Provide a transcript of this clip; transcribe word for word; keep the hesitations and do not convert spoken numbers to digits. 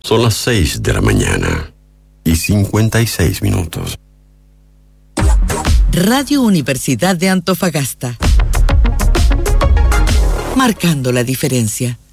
Son las seis de la mañana y cincuenta y seis minutos. Radio Universidad de Antofagasta. Marcando la diferencia.